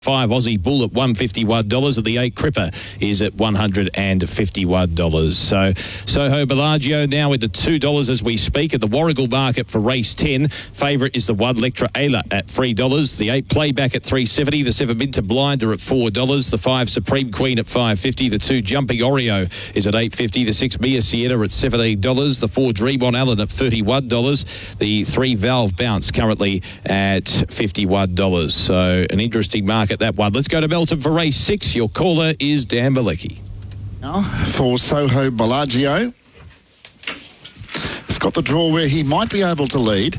5 Aussie Bull at $151, and the 8 Cripper is at $151. So Soho Bellagio now with the $2 as we speak at the Warragul market for race 10. Favourite is the 1 Lectra Ayla at $3, the 8 Playback at $3.70, the 7 Minter Blinder at $4, the 5 Supreme Queen at $5.50, the 2 Jumping Oreo is at $8.50, the 6 Mia Sienna at $17, the 4 Dream on Allen at $31, the 3 Valve Bounce currently at $51. So an interesting market, that one. Let's go to Melton for race 6. Your caller is Dan Malecki. Now for Soho Bellagio. He's got the draw where he might be able to lead.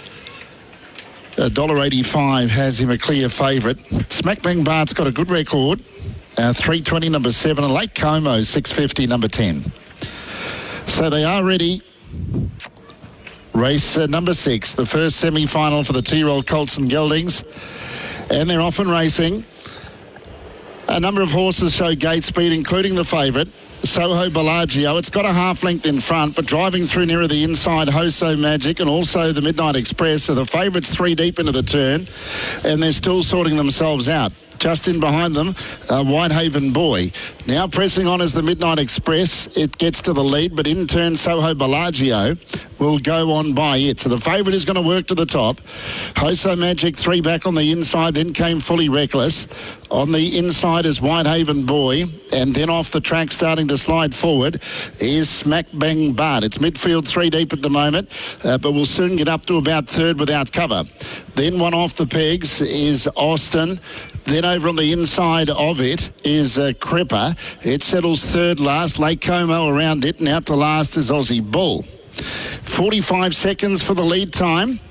$1.85 has him a clear favourite. Smack Bang Bart's got a good record. $3.20 number 7, and Lake Como $6.50 number 10. So they are ready. Race number 6, the first semi-final for the 2-year-old Colts and Geldings. And they're off and racing. A number of horses show gate speed, including the favourite, Soho Bellagio. It's got a half length in front, but driving through nearer the inside, Hoso Magic and also the Midnight Express. So the favourites 3 deep into the turn, and they're still sorting themselves out. Just in behind them, Whitehaven Boy. Now pressing on is the Midnight Express. It gets to the lead, but in turn, Soho Bellagio will go on by it. So the favourite is going to work to the top. Hoso Magic 3 back on the inside, then came Fully Reckless. On the inside is Whitehaven Boy, and then off the track starting to slide forward is Smack Bang Bart. It's midfield 3 deep at the moment, but we'll soon get up to about third without cover. Then one off the pegs is Austin. Then over on the inside of it is Cripper. It settles third last. Lake Como around it, and out to last is Aussie Bull. 45 seconds for the lead time.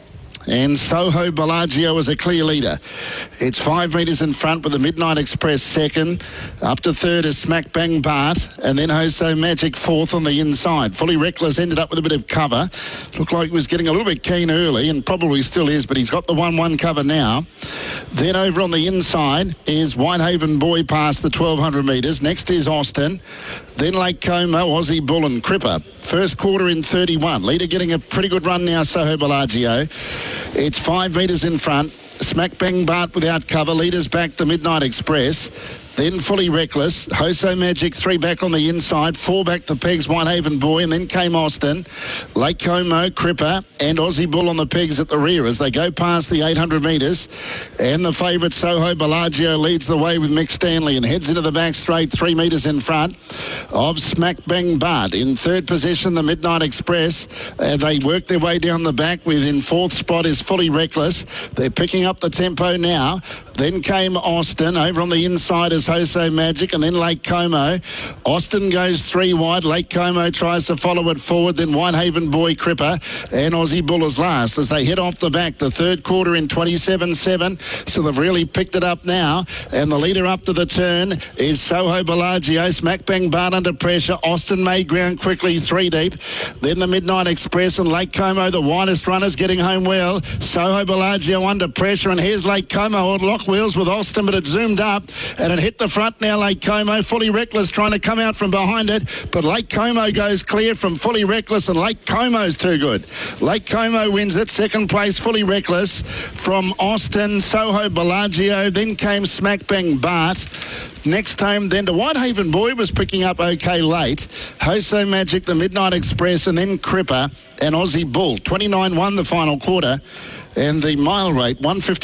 And Soho Bellagio is a clear leader. It's 5 metres in front with the Midnight Express second. Up to third is Smack Bang Bart, and then Hoso Magic fourth on the inside. Fully Reckless ended up with a bit of cover. Looked like he was getting a little bit keen early, and probably still is, but he's got the 1-1 cover now. Then over on the inside is Whitehaven Boy past the 1,200 metres. Next is Austin. Then Lake Como, Aussie Bull and Cripper. First quarter in 31. Leader getting a pretty good run now, Soho Bellagio. It's 5 metres in front. Smack Bang Bart without cover. Leaders back the Midnight Express. Then Fully Reckless. Hoso Magic 3 back on the inside. 4 back the pegs, Whitehaven Boy. And then came Austin. Lake Como, Cripper and Aussie Bull on the pegs at the rear as they go past the 800 metres. And the favourite Soho Bellagio leads the way with Mick Stanley and heads into the back straight 3 metres in front of Smack Bang Bart. In third position, the Midnight Express. They work their way down the back with in fourth spot is Fully Reckless. They're picking up the tempo now. Then came Austin. Over on the inside is Hoso Magic and then Lake Como. Austin goes 3 wide. Lake Como tries to follow it forward. Then Whitehaven Boy, Cripper and Aussie Bull is last as they head off the back. The third quarter in 27.7. So they've really picked it up now. And the leader up to the turn is Soho Bellagio. Smack Bang Bart under pressure. Austin made ground quickly 3 deep. Then the Midnight Express and Lake Como, the widest runners getting home well. Soho Bellagio under pressure, and here's Lake Como on lock wheels with Austin, but it zoomed up and it hit the front now. Lake Como, Fully Reckless trying to come out from behind it, but Lake Como goes clear from Fully Reckless, and Lake Como's too good. Lake Como wins it. Second place, Fully Reckless from Austin, Soho Bellagio. Then came Smack Bang Bart. Next home then to Whitehaven Boy was picking up okay late. Hoso Magic, the Midnight Express, and then Cripper and Aussie Bull. 29-1 the final quarter, and the mile rate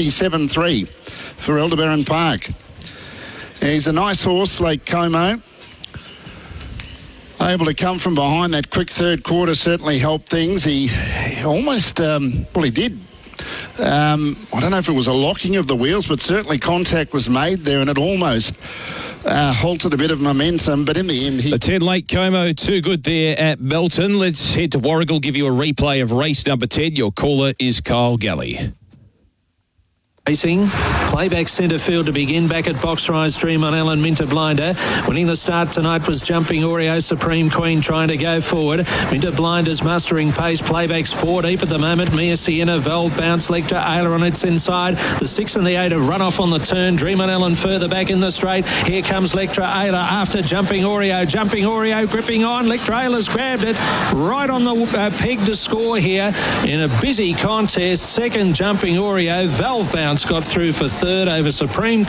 157.3 for Aldebaran Park. He's a nice horse, Lake Como. Able to come from behind that quick third quarter certainly helped things. He almost, he did. I don't know if it was a locking of the wheels, but certainly contact was made there, and it almost halted a bit of momentum. But in the end, the 10 Lake Como, too good there at Melton. Let's head to Warragul, give you a replay of race number 10. Your caller is Kyle Galley. Racing, playback centre field to begin, back at Box Rise Dream on Allen Minter Blinder. Winning the start tonight was Jumping Oreo, Supreme Queen trying to go forward. Minter Blinder's mustering pace, playbacks 4 deep at the moment. Mia Sienna, Valve Bounce, Lectra Ayla on its inside. The 6 and the 8 have run off on the turn. Dream on Allen further back in the straight. Here comes Lectra Ayla after Jumping Oreo. Jumping Oreo gripping on. Lectra Ayla's grabbed it right on the peg to score here in a busy contest. Second Jumping Oreo, Valve Bounce got through for third over Supreme